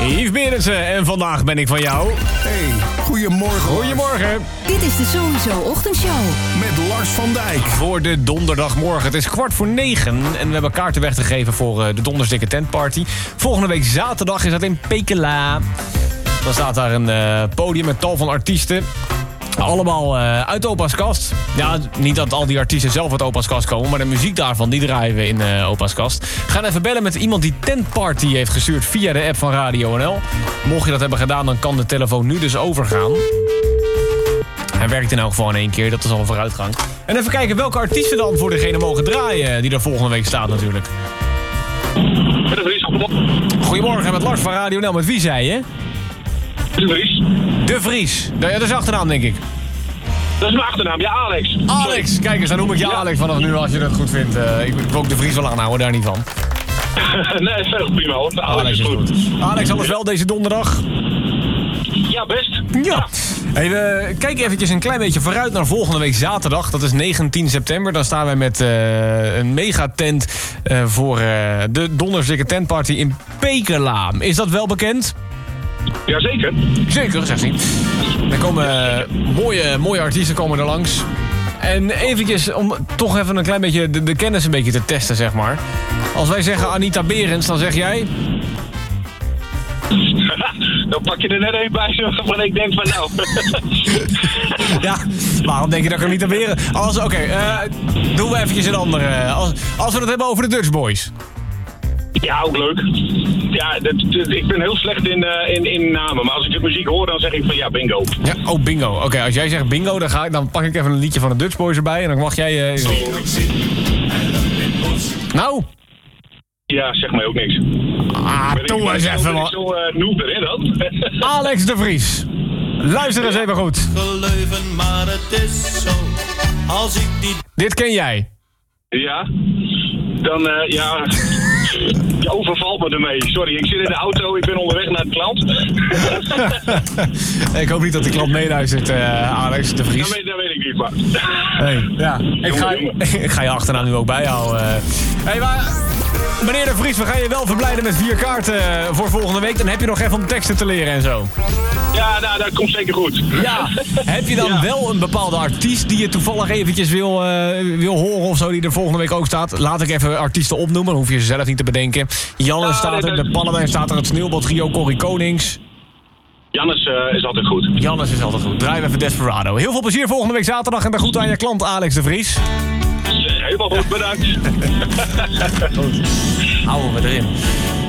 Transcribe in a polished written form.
Yves Berendsen en vandaag ben ik van jou. Hey, goedemorgen. Goedemorgen. Dit is de Sowieso Ochtendshow. Met Lars van Dijk. Voor de donderdagmorgen. Het is 8:45 en we hebben kaarten weg te geven voor de Dondersdikke Tentparty. Volgende week zaterdag is dat in Pekela. Dan staat daar een podium met tal van artiesten. Allemaal uit Opa's Kast. Ja, niet dat al die artiesten zelf uit Opa's Kast komen, maar de muziek daarvan, die draaien we in Opa's Kast. We gaan even bellen met iemand die Tentparty heeft gestuurd via de app van Radio NL. Mocht je dat hebben gedaan, dan kan de telefoon nu dus overgaan. Hij werkt in elk geval in 1 keer, dat is al een vooruitgang. En even kijken welke artiesten dan voor degene mogen draaien die er volgende week staat natuurlijk. Goedemorgen, met Lars van Radio NL. Met wie zei je? De Vries. De Vries. Dat is de achternaam, denk ik. Dat is mijn achternaam, ja, Alex. Alex, kijk eens, dan noem ik je Alex vanaf nu als je dat goed vindt. Ik wil ook De Vries wel aanhouden, daar niet van. Nee, is veel prima hoor. Alex is goed. Alex, alles wel deze donderdag? Ja, best. Ja. Hey, we kijken eventjes een klein beetje vooruit naar volgende week zaterdag. Dat is 19 september. Dan staan wij met een megatent voor de Dondersdikke Tentparty in Pekela. Is dat wel bekend? Jazeker. Zeker, zegt hij. Er komen mooie artiesten komen er langs. En eventjes, om toch even een klein beetje de kennis een beetje te testen, zeg maar. Als wij zeggen Anita Berends, dan zeg jij... Dan pak je er net even bij waarvan ik denk van nou... Ja, waarom denk je dat ik Anita Berends... Oké, doen we eventjes een andere... Als we het hebben over de Dutch Boys... Ja, ook leuk. Ja, ik ben heel slecht in namen. Maar als ik de muziek hoor, dan zeg ik van ja, bingo. Ja, oh, bingo. Oké, als jij zegt bingo, dan pak ik even een liedje van de Dutch Boys erbij. En dan mag jij... Nou? Ja, zeg mij ook niks. Doe eens even wat. Zo noob erin dan. Alex de Vries. Luister eens even goed. Geleuven, maar het is zo. Als ik die... Dit ken jij. Ja. Dan, ja... Je overvalt me ermee. Sorry, ik zit in de auto, ik ben onderweg naar de klant. Ik hoop niet dat de klant meeluistert, Alex de Vries. Dat weet ik niet, maar... Hey, ja, ik ga je achternaam nu ook bijhouden. Hey, maar... Meneer de Vries, we gaan je wel verblijden met 4 kaarten voor volgende week. Dan heb je nog even om teksten te leren en zo. Ja, nou, dat komt zeker goed. Ja, heb je dan wel een bepaalde artiest die je toevallig eventjes wil horen of zo, die er volgende week ook staat? Laat ik even artiesten opnoemen, dan hoef je ze zelf niet te bedenken. Jannes staat er, de Paladijn staat er, het Sneeuwbaltrio, Corrie Konings. Jannes is altijd goed. Jannes is altijd goed. Draai even Desperado. Heel veel plezier volgende week zaterdag en de groeten aan je klant Alex de Vries. Helemaal goed, bedankt. Goed. Houden we erin.